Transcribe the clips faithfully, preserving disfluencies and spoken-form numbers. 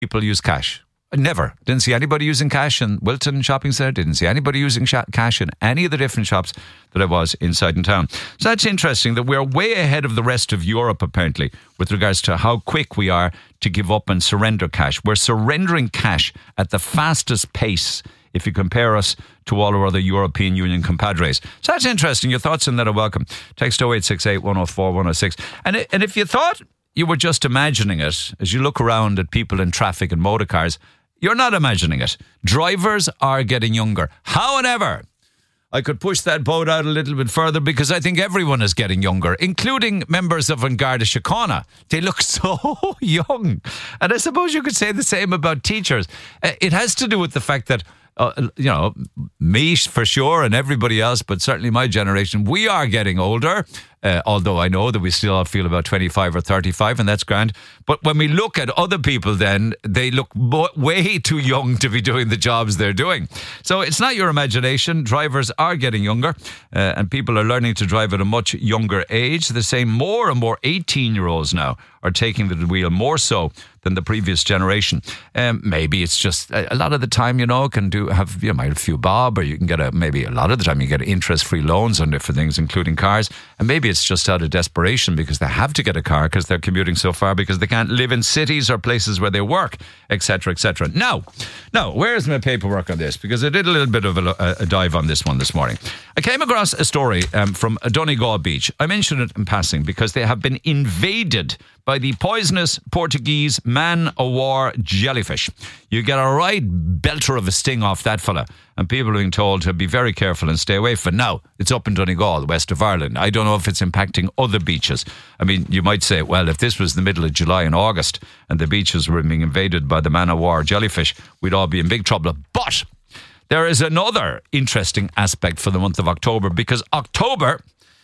people use cash. Never. Didn't see anybody using cash in Wilton Shopping Centre. Didn't see anybody using sh- cash in any of the different shops that I was inside in town. So that's interesting that we're way ahead of the rest of Europe, apparently, with regards to how quick we are to give up and surrender cash. We're surrendering cash at the fastest pace if you compare us to all our other European Union compadres. So that's interesting. Your thoughts on that are welcome. Text oh eight six eight, one oh four, one oh six. And, it, and if you thought you were just imagining it, as you look around at people in traffic and motor cars, you're not imagining it. Drivers are getting younger. However, I could push that boat out a little bit further because I think everyone is getting younger, including members of An Garda Síochána. They look so young. And I suppose you could say the same about teachers. It has to do with the fact that, uh, you know, me for sure and everybody else, but certainly my generation, we are getting older. Uh, although I know that we still all feel about twenty-five or thirty-five, and that's grand. But when we look at other people then, they look mo- way too young to be doing the jobs they're doing. So it's not your imagination. Drivers are getting younger, uh, and people are learning to drive at a much younger age. The same more and more eighteen-year-olds now are taking the wheel more so than the previous generation. Um, maybe it's just a, a lot of the time, you know, can do have you might have a few bob, or you can get a maybe a lot of the time you get interest-free loans on different things, including cars, and maybe it's just out of desperation because they have to get a car because they're commuting so far because they can't live in cities or places where they work, et cetera, et cetera. Now, now, where's my paperwork on this? Because I did a little bit of a, a dive on this one this morning. I came across a story um, from Donegal Beach. I mentioned it in passing because they have been invaded by the poisonous Portuguese man-o'-war jellyfish. You get a right belter of a sting off that fella, and people are being told to be very careful and stay away from it. Now, it's up in Donegal, west of Ireland. I don't know if it's impacting other beaches. I mean, you might say, well, if this was the middle of July and August and the beaches were being invaded by the man-o'-war jellyfish, we'd all be in big trouble. But there is another interesting aspect for the month of October, because October...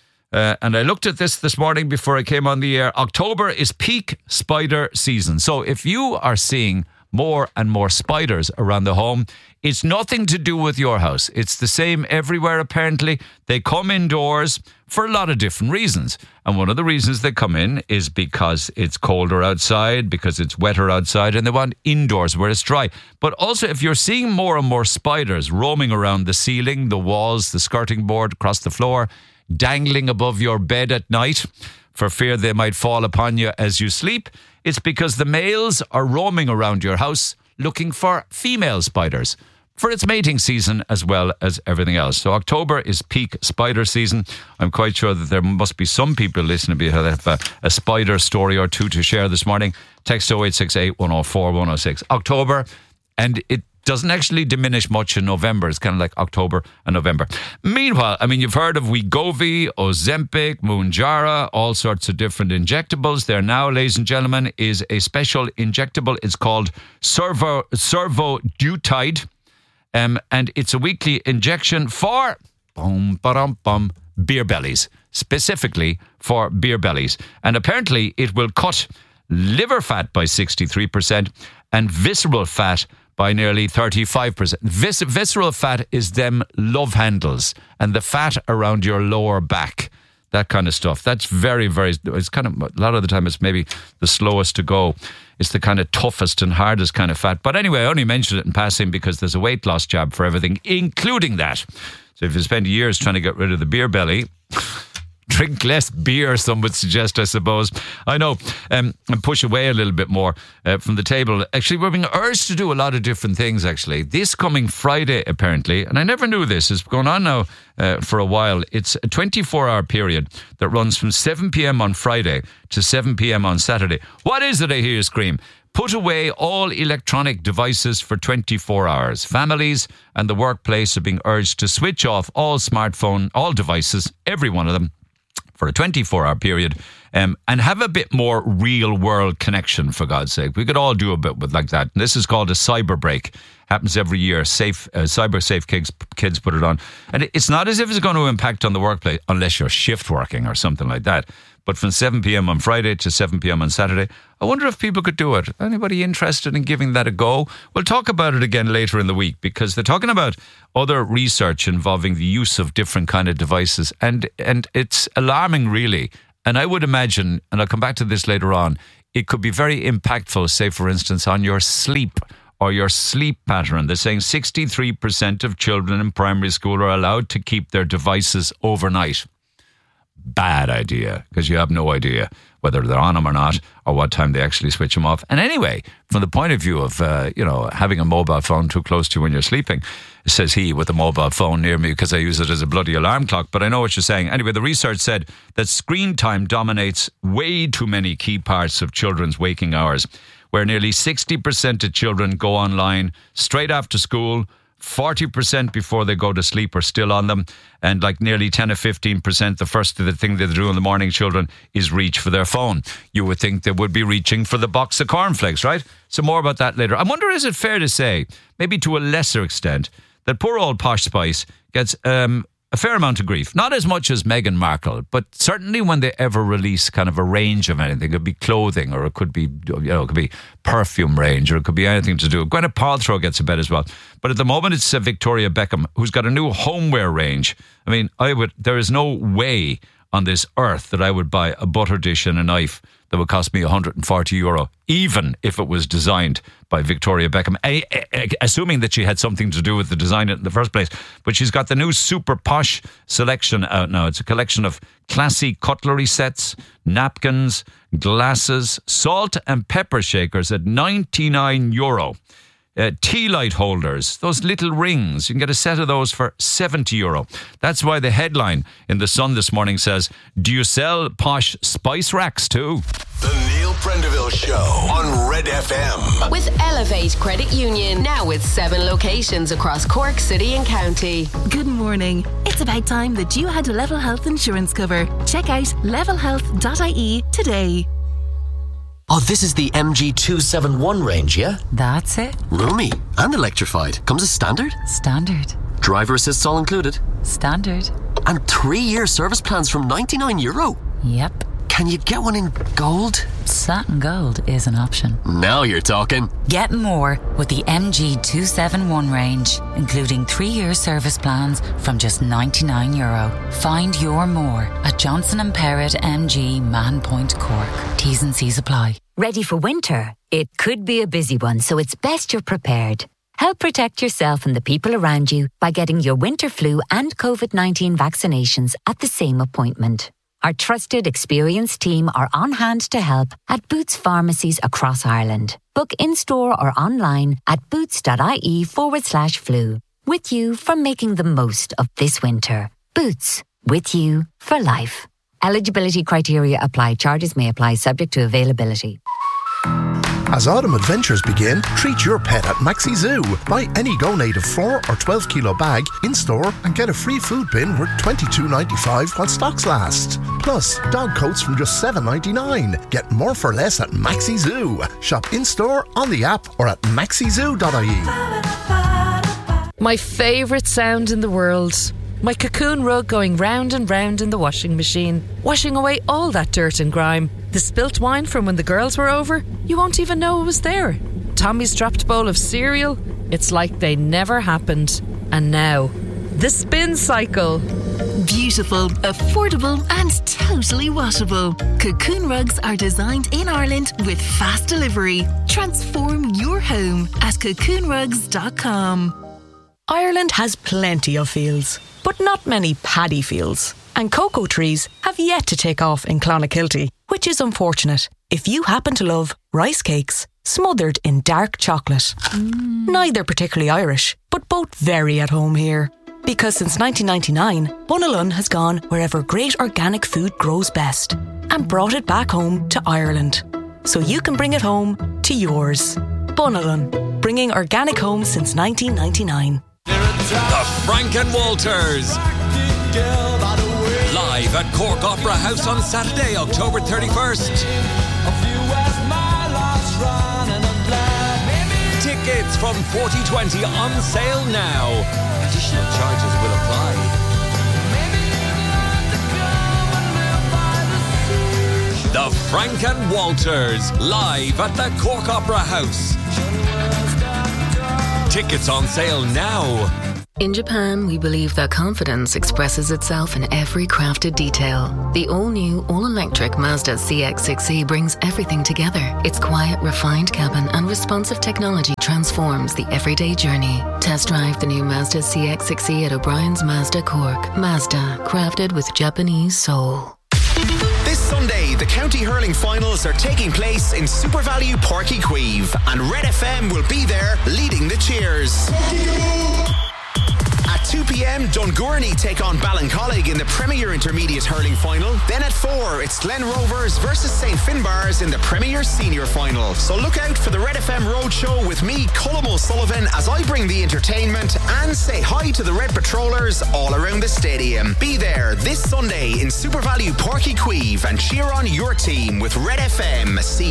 Uh, and I looked at this this morning before I came on the air. October is peak spider season. So if you are seeing more and more spiders around the home, it's nothing to do with your house. It's the same everywhere, apparently. They come indoors for a lot of different reasons. And one of the reasons they come in is because it's colder outside, because it's wetter outside, and they want indoors where it's dry. But also, if you're seeing more and more spiders roaming around the ceiling, the walls, the skirting board, across the floor, dangling above your bed at night for fear they might fall upon you as you sleep, it's because the males are roaming around your house looking for female spiders for its mating season as well as everything else. So October is peak spider season. I'm quite sure that there must be some people listening to have a, a spider story or two to share this morning. Text oh eight six eight, one oh four, one oh six. October, and it doesn't actually diminish much in November. It's kind of like October and November. Meanwhile, I mean, you've heard of Wegovy, Ozempic, Mounjaro, all sorts of different injectables. There now, ladies and gentlemen, is a special injectable. It's called Servo, Servodutide, um, and it's a weekly injection for bum, ba-dum, bum, beer bellies, specifically for beer bellies. And apparently it will cut liver fat by sixty-three percent and visceral fat by nearly thirty-five percent. Vis- visceral fat is them love handles and the fat around your lower back, that kind of stuff. That's very, very, it's kind of, a lot of the time it's maybe the slowest to go. It's the kind of toughest and hardest kind of fat. But anyway, I only mentioned it in passing because there's a weight loss jab for everything, including that. So if you spend years trying to get rid of the beer belly, drink less beer, some would suggest, I suppose. I know, um, and push away a little bit more uh, from the table. Actually, we're being urged to do a lot of different things, actually. This coming Friday, apparently, and I never knew this, it's going on now uh, for a while. It's a twenty-four hour period that runs from seven p.m. on Friday to seven p.m. on Saturday. What is it, I hear you scream? Put away all electronic devices for twenty-four hours. Families and the workplace are being urged to switch off all smartphone, all devices, every one of them, for a twenty-four hour period, um, and have a bit more real world connection, for God's sake. We could all do a bit with like that. And this is called a cyber break. Happens every year. Safe, uh, cyber safe kids, kids put it on. And it's not as if it's going to impact on the workplace unless you're shift working or something like that. But from seven p.m. on Friday to seven p.m. on Saturday, I wonder if people could do it. Anybody interested in giving that a go? We'll talk about it again later in the week because they're talking about other research involving the use of different kind of devices. And, and it's alarming, really. And I would imagine, and I'll come back to this later on, it could be very impactful, say, for instance, on your sleep or your sleep pattern. They're saying sixty-three percent of children in primary school are allowed to keep their devices overnight. Bad idea, because you have no idea whether they're on them or not, or what time they actually switch them off. And anyway, from the point of view of, uh, you know, having a mobile phone too close to you when you're sleeping, says he with a mobile phone near me because I use it as a bloody alarm clock, but I know what you're saying. Anyway, the research said that screen time dominates way too many key parts of children's waking hours, where nearly sixty percent of children go online straight after school, forty percent before they go to sleep are still on them, and like nearly ten or fifteen percent, the first thing they do in the morning, children, is reach for their phone. You would think they would be reaching for the box of cornflakes, right? So more about that later. I wonder, is it fair to say, maybe to a lesser extent, that poor old Posh Spice gets um, a fair amount of grief? Not as much as Meghan Markle, but certainly when they ever release kind of a range of anything. It could be clothing, or it could be, you know, it could be perfume range, or it could be anything to do. Gwyneth Paltrow gets a bit as well. But at the moment, it's uh, Victoria Beckham, who's got a new homeware range. I mean, I would. There is no way on this earth that I would buy a butter dish and a knife that would cost me one hundred forty euro, even if it was designed by Victoria Beckham, a, a, a, assuming that she had something to do with the design in the first place. But she's got the new Super Posh selection out now. It's a collection of classy cutlery sets, napkins, glasses, salt and pepper shakers at ninety-nine euro. Uh, tea light holders, those little rings, you can get a set of those for seventy euro. That's why the headline in The Sun this morning says, do you sell posh spice racks too? The Neil Prendeville Show on Red F M. With Elevate Credit Union, now with seven locations across Cork City and County. Good morning. It's about time that you had a Level Health insurance cover. Check out level health dot I E today. Oh, this is the M G two seventy-one range, yeah? That's it. Roomy and electrified. Comes as standard? Standard. Driver assist's all included? Standard. And three-year service plans from ninety-nine euro? Yep. Can you get one in gold? Satin gold is an option. Now you're talking. Get more with the M G two seventy-one range, including three-year service plans from just ninety-nine euro. Find your more at Johnson and Perrott M G Man Point Cork. T's and C's apply. Ready for winter? It could be a busy one, so it's best you're prepared. Help protect yourself and the people around you by getting your winter flu and covid nineteen vaccinations at the same appointment. Our trusted, experienced team are on hand to help at Boots pharmacies across Ireland. Book in-store or online at boots.ie forward slash flu. With you for making the most of this winter. Boots, with you for life. Eligibility criteria apply. Charges may apply subject to availability. As autumn adventures begin, treat your pet at Maxi Zoo. Buy any Go Native four or twelve kilo bag in-store and get a free food bin worth twenty-two ninety-five while stocks last. Plus, dog coats from just seven ninety-nine. Get more for less at Maxi Zoo. Shop in-store, on the app or at maxi zoo dot I E. My favourite sound in the world. My cocoon rug going round and round in the washing machine, washing away all that dirt and grime. The spilt wine from when the girls were over, you won't even know it was there. Tommy's dropped bowl of cereal, it's like they never happened. And now, the spin cycle. Beautiful, affordable and totally washable. Cocoon rugs are designed in Ireland with fast delivery. Transform your home at cocoon rugs dot com. Ireland has plenty of fields, but not many paddy fields. And cocoa trees have yet to take off in Clonakilty, which is unfortunate if you happen to love rice cakes smothered in dark chocolate. Mm. Neither particularly Irish, but both very at home here. Because since nineteen ninety-nine, Bunalun has gone wherever great organic food grows best and brought it back home to Ireland. So you can bring it home to yours. Bunalun, bringing organic home since nineteen ninety-nine. The Frank and Walters. Live at Cork Opera House on Saturday, October thirty-first. Tickets from forty twenty on sale now. Additional charges will apply. The Frank and Walters, live at the Cork Opera House. Tickets on sale now. In Japan, we believe that confidence expresses itself in every crafted detail. The all-new, all-electric Mazda C X six E brings everything together. Its quiet, refined cabin and responsive technology transforms the everyday journey. Test drive the new Mazda C X six E at O'Brien's Mazda Cork. Mazda, crafted with Japanese soul. This Sunday, the County Hurling Finals are taking place in Super Value Páirc Uí Chaoimh, and Red F M will be there leading the cheers. At two p.m, Dungurney take on Ballincollig in the Premier Intermediate Hurling Final. Then at four, it's Glen Rovers versus Saint Finbarrs in the Premier Senior Final. So look out for the Red F M Roadshow with me, Colm O'Sullivan, as I bring the entertainment and say hi to the Red Patrollers all around the stadium. Be there this Sunday in Super Value Páirc Uí Chaoimh and cheer on your team with Red F M. See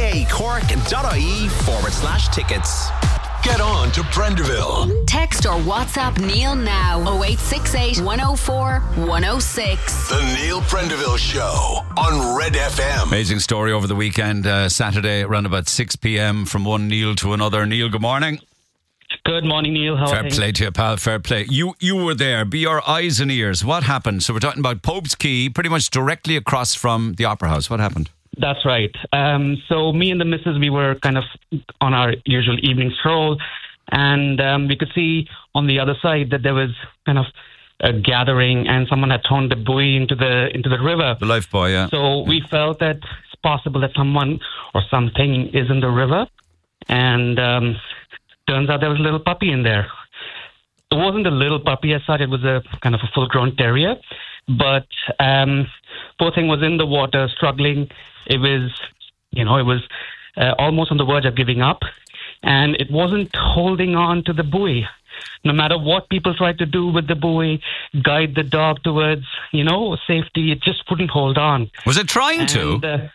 gaacork.ie forward slash tickets. Get on to Prenderville. Text or WhatsApp Neil now. oh eight six eight, one oh four, one oh six. The Neil Prenderville Show on Red F M. Amazing story over the weekend, uh, Saturday, around about six p.m, from one Neil to another. Neil, good morning. Good morning, Neil. How Fair are things? play to you, pal. Fair play. You you were there. Be your eyes and ears. What happened? So we're talking about Pope's Quay, pretty much directly across from the Opera House. What happened? That's right. Um, so me and the missus, we were kind of on our usual evening stroll, and um, we could see on the other side that there was kind of a gathering, and someone had thrown the buoy into the into the river. The life buoy, yeah. So we felt that it's possible that someone or something is in the river, and um, turns out there was a little puppy in there. It wasn't a little puppy as such; it was a kind of a full-grown terrier, but um, poor thing was in the water, struggling. It was, you know, it was uh, almost on the verge of giving up, and it wasn't holding on to the buoy. No matter what people tried to do with the buoy, guide the dog towards, you know, safety, it just wouldn't hold on. Was it trying and, to? Uh,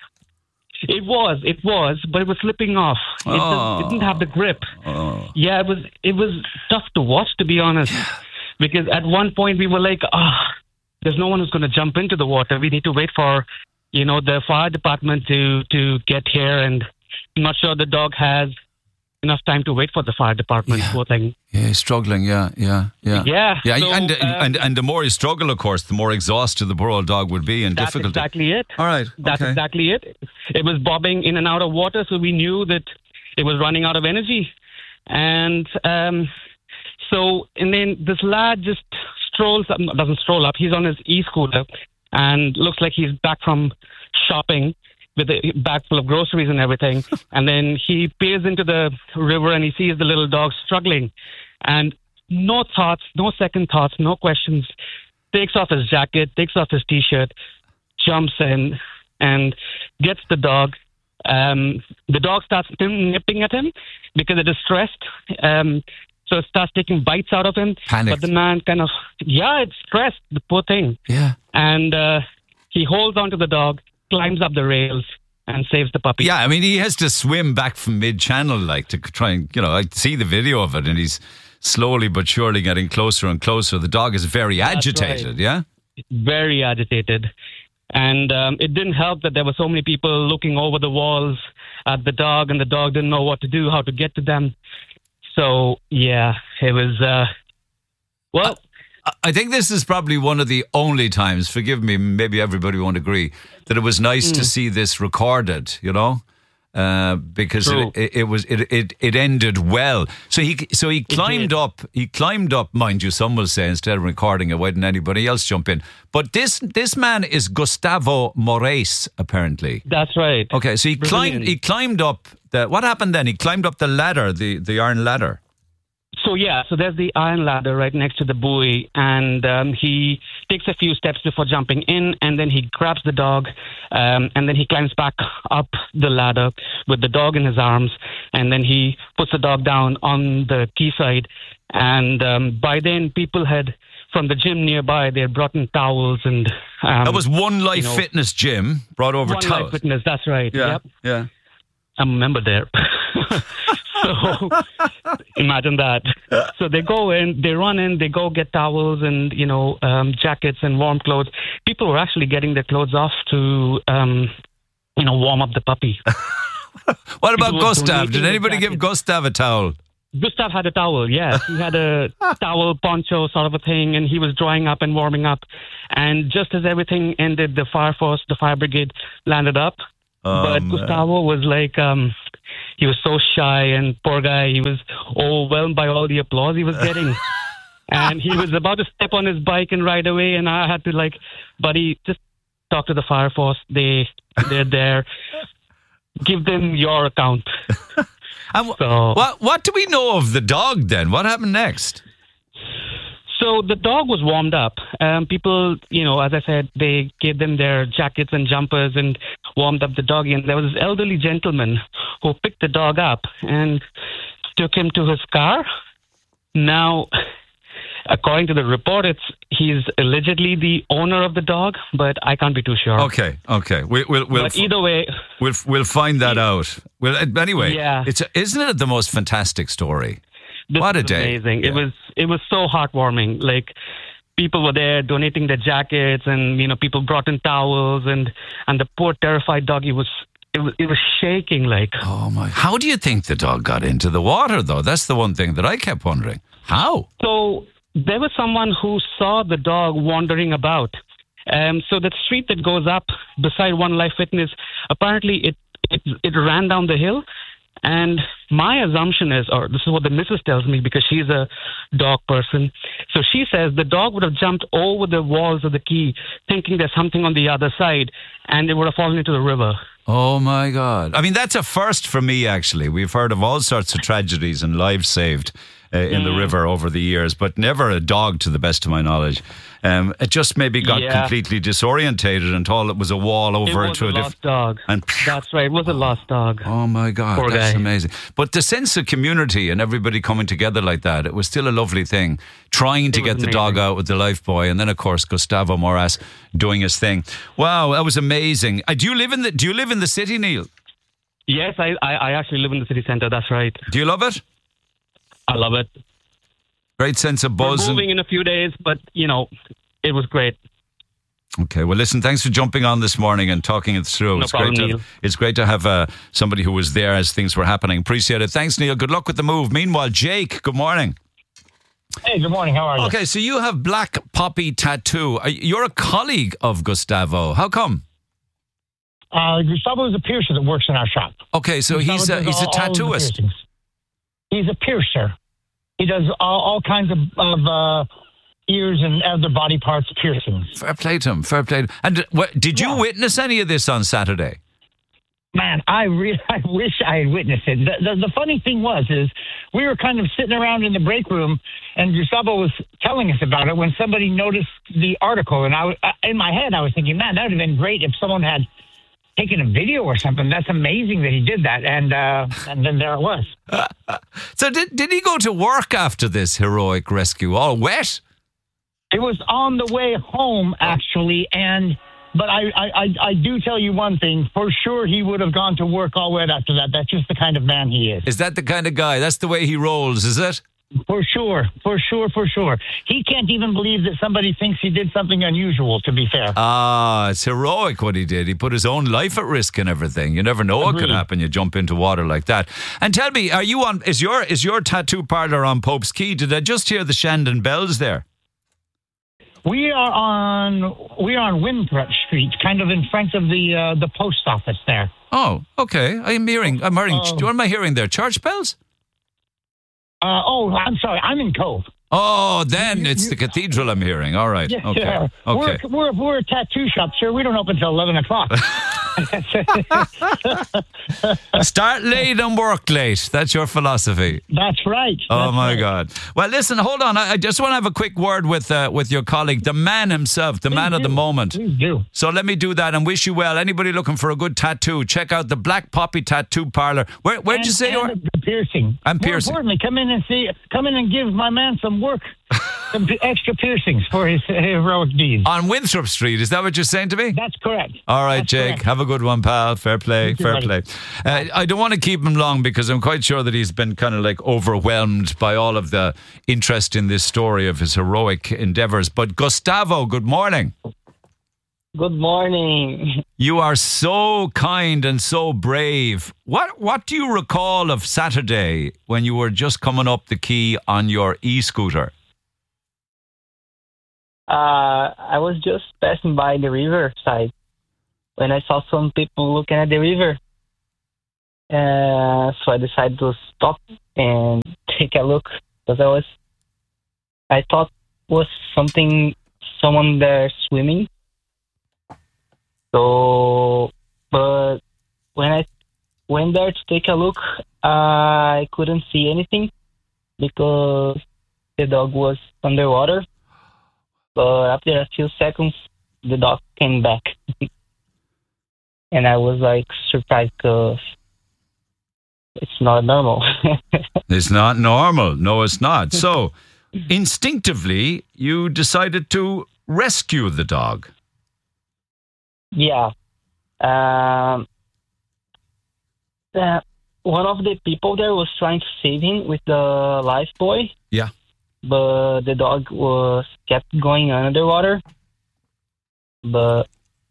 it was, it was, but it was slipping off. It, Oh. it didn't have the grip. Oh. Yeah, it was, it was tough to watch, to be honest, because at one point we were like, ah, there's no one who's going to jump into the water. We need to wait for, you know, the fire department to, to get here, and I'm not sure the dog has enough time to wait for the fire department. Poor thing. Yeah, he's struggling. Yeah, yeah, yeah. Yeah. Yeah, so, and, um, and and the more you struggle, of course, the more exhausted the poor old dog would be and That's difficult. exactly it. All right. That's okay. exactly it. It was bobbing in and out of water, so we knew that it was running out of energy. And um, so, and then this lad just strolls up, doesn't stroll up, he's on his e-scooter and looks like he's back from shopping with a bag full of groceries and everything. And then he peers into the river and he sees the little dog struggling. And no thoughts, no second thoughts, no questions, takes off his jacket, takes off his T-shirt, jumps in and gets the dog. Um, the dog starts nipping at him because it is stressed. Um, so it starts taking bites out of him. Panicked. But the man kind of, yeah, it's stressed, the poor thing. Yeah. And uh, he holds onto the dog, climbs up the rails, and saves the puppy. Yeah, I mean, he has to swim back from mid-channel, like, to try and, you know, I see the video of it, and he's slowly but surely getting closer and closer. The dog is very That's agitated, right. yeah? Very agitated. And um, it didn't help that there were so many people looking over the walls at the dog, and the dog didn't know what to do, how to get to them. So, yeah, it was, uh, well... I, I think this is probably one of the only times, forgive me, maybe everybody won't agree, that it was nice Mm. to see this recorded, you know? Uh, because it, it, it was it, it it ended well. So he so he climbed up. He climbed up, mind you. Some will say instead of recording it, why didn't anybody else jump in? But this this man is Gustavo Moraes, apparently. That's right. Okay, so he Brazilian. climbed. He climbed up. The, what happened then? He climbed up the ladder, the the iron ladder. So, yeah, so there's the iron ladder right next to the buoy, and um, he takes a few steps before jumping in, and then he grabs the dog, um, and then he climbs back up the ladder with the dog in his arms, and then he puts the dog down on the quayside, and um, by then people had, from the gym nearby, they had brought in towels and... Um, that was One Life you know, Fitness Gym, brought over One towels. Life Fitness, that's right. Yeah, Yep. yeah. I'm a member there. So imagine that. So they go in, they run in, they go get towels and, you know, um, jackets and warm clothes. People were actually getting their clothes off to, um, you know, warm up the puppy. What about People were Gustav? donating Did the anybody give jackets. Gustav a towel? Gustav had a towel, yes. He had a towel poncho sort of a thing, and he was drying up and warming up. And just as everything ended, the fire force, the fire brigade landed up. Um, but Gustavo was like, um, he was so shy, and poor guy, he was overwhelmed by all the applause he was getting. And he was about to step on his bike and ride away, and I had to like, buddy, just talk to the fire force. They, they're there. Give them your account. And w- so, what what do we know of the dog then? What happened next? So the dog was warmed up. Um, people, you know, as I said, they gave them their jackets and jumpers and warmed up the doggy. And there was this elderly gentleman who picked the dog up and took him to his car. Now, according to the report, it's he's allegedly the owner of the dog, but I can't be too sure. Okay, okay. We, we'll, we'll, but either way, we'll we'll find that out. Well, anyway, yeah. it's isn't it the most fantastic story? This what a day! Amazing. Yeah. It was it was so heartwarming. Like people were there donating their jackets, and you know people brought in towels, and and the poor terrified doggy was. It was, it was shaking like. Oh my! How do you think the dog got into the water, though? That's the one thing that I kept wondering. How? So there was someone who saw the dog wandering about. Um, so the street that goes up beside One Life Fitness, apparently it, it it ran down the hill. And my assumption is, or this is what the missus tells me because she's a dog person. So she says the dog would have jumped over the walls of the quay thinking there's something on the other side, and it would have fallen into the river. Oh my God. I mean, that's a first for me, actually. We've heard of all sorts of tragedies and lives saved uh, in mm. the river over the years, but never a dog to the best of my knowledge. Um, it just maybe got yeah. completely disorientated and thought it was a wall over it was to a a lost diff- dog. And that's right. It was a lost dog. Oh my God, Poor that's guy. amazing. But the sense of community and everybody coming together like that, it was still a lovely thing. Trying to It get was the dog amazing. out with the life boy, and then of course Gustavo Moras doing his thing. Wow, that was amazing. Uh, do you live in the Do you live in the city, Neil? Yes, I, I I actually live in the city centre. That's right. Do you love it? I love it. Great sense of buzz. We're moving and- in a few days, but you know, it was great. Okay, well, listen, thanks for jumping on this morning and talking it through. No it's problem, great to Neil. have, It's great to have uh, somebody who was there as things were happening. Appreciate it. Thanks, Neil. Good luck with the move. Meanwhile, Jake, good morning. Hey, good morning. How are you? Okay, so you have Black Poppy Tattoo. Are- You're a colleague of Gustavo. How come? Uh, Gustavo is a piercer that works in our shop. Okay, so Gustavo he's a, does he's a all- all of the tattooist. piercings. He's a piercer. He does all, all kinds of, of uh, ears and other body parts piercings. Fair play to him. Fair play to him. And what, did you Yeah. witness any of this on Saturday? Man, I re- I wish I had witnessed it. The, the, the funny thing was, is we were kind of sitting around in the break room, and Gustavo was telling us about it when somebody noticed the article. And I, w- uh, in my head, I was thinking, man, that would have been great if someone had taken a video or something. That's amazing that he did that. And uh, and then there it was. So did did he go to work after this heroic rescue? All wet? It was on the way home, actually, and but I, I, I, I do tell you one thing. For sure, he would have gone to work all wet after that. That's just the kind of man he is. Is that the kind of guy? That's the way he rolls, is it? For sure, for sure, for sure. He can't even believe that somebody thinks he did something unusual, to be fair. Ah, it's heroic what he did. He put his own life at risk and everything. You never know what could Agreed. happen. You jump into water like that. And tell me, are you on? Is your is your tattoo parlor on Pope's Quay? Did I just hear the Shandon bells there? We are on we are on Winthrop Street, kind of in front of the uh, the post office there. Oh, okay. I'm hearing. I'm hearing. Oh. what am I hearing there? Church bells? Uh, oh, I'm sorry, I'm in Cove. Oh, then it's the cathedral I'm hearing. All right. Yeah, Okay. yeah. Okay. We're, we're we're a tattoo shop, sir. We don't open until eleven o'clock. Start late and work late. That's your philosophy. That's right. Oh That's my right. God! Well, listen, hold on. I, I just want to have a quick word with uh, with your colleague, the man himself, the man of the moment. Please do. So let me do that and wish you well. Anybody looking for a good tattoo, check out the Black Poppy Tattoo Parlor. Where where'd And- you say you were? and the piercing. And More piercing. importantly, come in and see. Come in and give my man some work, some p- extra piercings for his heroic deeds. On Winthrop Street. Is that what you're saying to me? That's correct. All right, That's Jake. correct. Have a good one, pal. Fair play. Thank you, Fair buddy. play. Uh, I don't want to keep him long because I'm quite sure that he's been kind of like overwhelmed by all of the interest in this story of his heroic endeavours. But Gustavo, good morning. Good morning. You are so kind and so brave. What What do you recall of Saturday when you were just coming up the quay on your e-scooter? Uh, I was just passing by the river side when I saw some people looking at the river. Uh, so I decided to stop and take a look because I was, I thought was something, someone there swimming. So, but when I went there to take a look, I couldn't see anything because the dog was underwater. But after a few seconds, the dog came back. And I was like surprised because it's not normal. It's not normal. No, it's not. So, instinctively, you decided to rescue the dog. Yeah. Um, uh, one of the people there was trying to save him with the life buoy. Yeah. But the dog was kept going underwater. But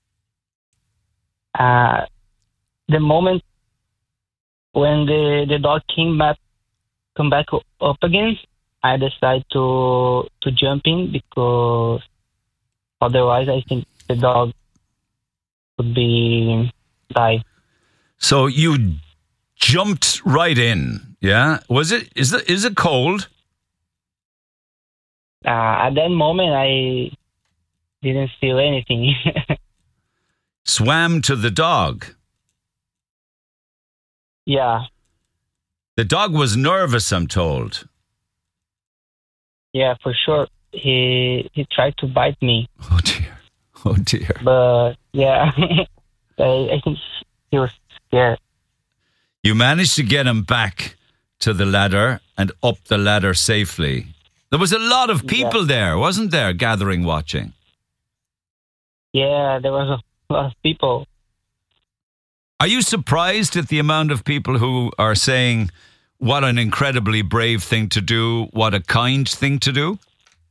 uh, the moment when the, the dog came back, come back up again, I decided to to jump in because otherwise I think the dog would be die. So you jumped right in, yeah? Was it? Is it? Is it cold? Uh, at that moment, I didn't feel anything. Swam to the dog. Yeah. The dog was nervous, I'm told. Yeah, for sure. He he tried to bite me. Oh dear. Oh dear. But yeah, I, I think he was scared. You managed to get him back to the ladder and up the ladder safely. There was a lot of people yeah. there, wasn't there, gathering, watching? Yeah, there was a lot of people. Are you surprised at the amount of people who are saying, what an incredibly brave thing to do, what a kind thing to do?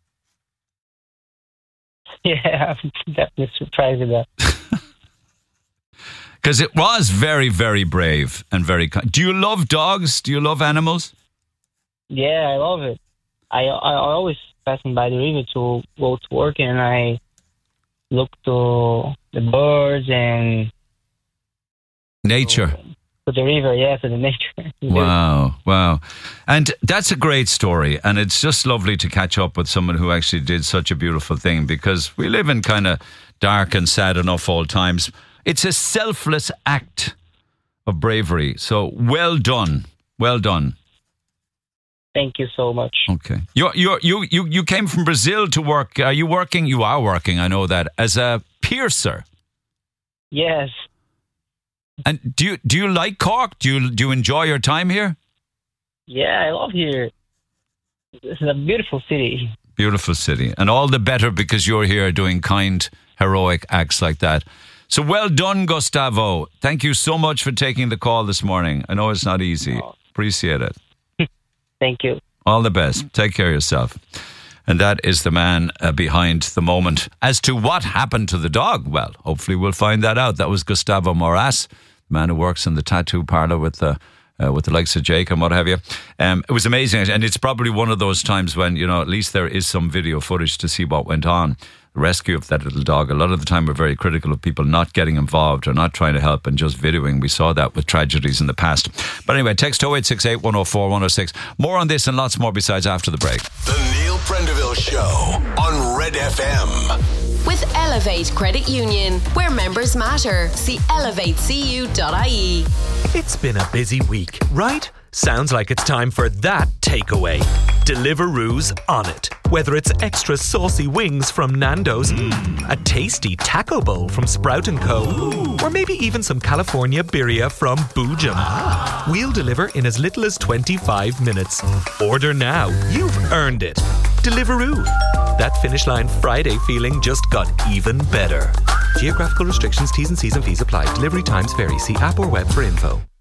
Yeah, I'm definitely surprised at that. Because it was very, very brave and very kind. Do you love dogs? Do you love animals? Yeah, I love it. I I always passing by the river to go to work, and I look to the birds and nature. To, to the river, yeah, to the nature. Wow, wow. And that's a great story, and it's just lovely to catch up with someone who actually did such a beautiful thing, because we live in kind of dark and sad enough all times. It's a selfless act of bravery. So well done. Well done. Thank you so much. Okay. You you you you you came from Brazil to work. Are you working? You are working, I know that, as a piercer. Yes. And do you do you like Cork? Do you do you enjoy your time here? Yeah, I love here. This is a beautiful city. Beautiful city. And all the better because you're here doing kind, heroic acts like that. So well done, Gustavo. Thank you so much for taking the call this morning. I know it's not easy. Oh. Appreciate it. Thank you. All the best. Take care of yourself. And that is the man uh, behind the moment. As to what happened to the dog, well, hopefully we'll find that out. That was Gustavo Moras, the man who works in the tattoo parlor with the uh, with the likes of Jake and what have you. Um, it was amazing. And it's probably one of those times when, you know, at least there is some video footage to see what went on. The rescue of that little dog. A lot of the time we're very critical of people not getting involved or not trying to help and just videoing. We saw that with tragedies in the past. But anyway, text oh eight six eight, one oh four, one oh six. More on this and lots more besides after the break. The Neil Prendeville Show on Red F M. With Elevate Credit Union, where members matter. See elevate c u dot i e. It's been a busy week, right? Sounds like it's time for that takeaway. Deliveroo's on it. Whether it's extra saucy wings from Nando's, mm. a tasty taco bowl from Sprout and Co, Ooh. Or maybe even some California birria from Boojum. Ah. We'll deliver in as little as twenty-five minutes. Order now. You've earned it. Deliveroo. That Finish Line Friday feeling just got even better. Geographical restrictions, T's and C's and fees apply. Delivery times vary. See app or web for info.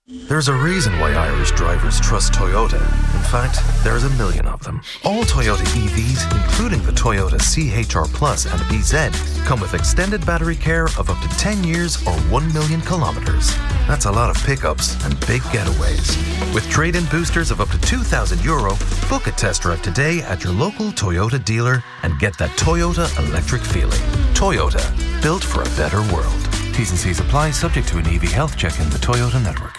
There's a reason why Irish drivers trust Toyota. In fact, there's a million of them. All Toyota E Vs, including the Toyota C H R Plus and B Z, come with extended battery care of up to ten years or one million kilometres. That's a lot of pickups and big getaways. With trade-in boosters of up to two thousand euro, book a test drive today at your local Toyota dealer and get that Toyota electric feeling. Toyota, built for a better world. T's and C's apply, subject to an E V health check in the Toyota network.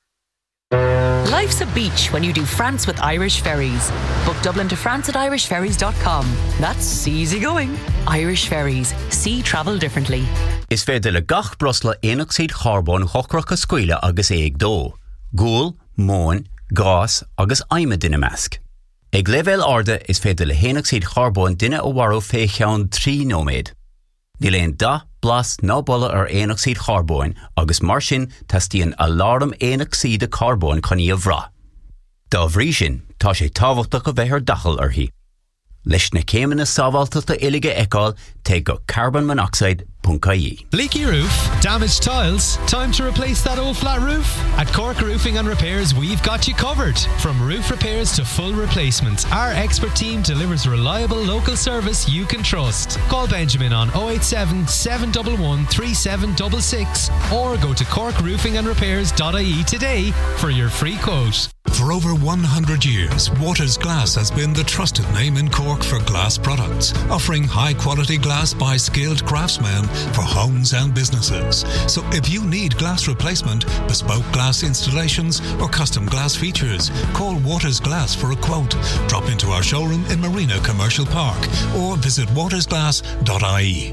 Life's a beach when you do France with Irish Ferries. Book Dublin to France at irish ferries dot com. That's easy going. Irish Ferries. See travel differently. Is féidir le gach brosla éonaid charbón chocrach a scuile agus éag dó. Gúil, móin, gás agus aime duine measc. Ag level arda is féidir le héonaid charbón duine ó waró fé cheann trí nóméid. Ní léon da blas ná bolla ar éonaid charbón agus mar sin tastíonn alarm éonaid carbón chuní a bhrá. Dá bhrí sin, tá sé tábhachtach go bheith ar dachal arthaí. Leis na céimeanna sábháilteachta uilige eicáil te go carbon monoxide dot I E. Leaky roof? Damaged tiles? Time to replace that old flat roof? At Cork Roofing and Repairs, we've got you covered. From roof repairs to full replacements, our expert team delivers reliable local service you can trust. Call Benjamin on oh eight seven, seven one one, three seven six six or go to cork roofing and repairs dot I E today for your free quote. For over one hundred years, Waters Glass has been the trusted name in Cork for glass products, offering high-quality glass by skilled craftsmen for homes and businesses. So if you need glass replacement, bespoke glass installations or custom glass features, call Waters Glass for a quote. Drop into our showroom in Marina Commercial Park or visit waters glass dot I E.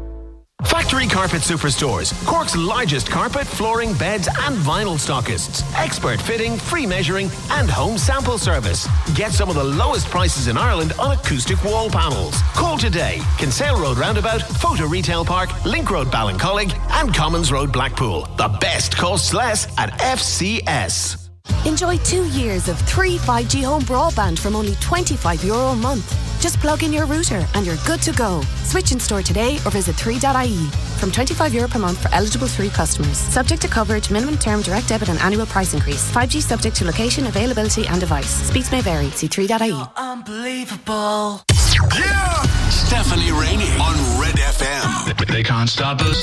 Factory Carpet Superstores, Cork's largest carpet, flooring, beds and vinyl stockists. Expert fitting, free measuring and home sample service. Get some of the lowest prices in Ireland on acoustic wall panels. Call today. Kinsale Road Roundabout, Photo Retail Park, Link Road Ballincollig and Commons Road Blackpool. The best costs less at F C S. Enjoy two years of three five G home broadband from only twenty-five euro a month. Just plug in your router and you're good to go. Switch in store today or visit three dot I E. From twenty-five euro per month for eligible three customers. Subject to coverage, minimum term, direct debit and annual price increase. five G subject to location, availability and device. Speeds may vary. See three dot I E. Unbelievable. Yeah! Stephanie Rainey on Red F M. They can't stop us.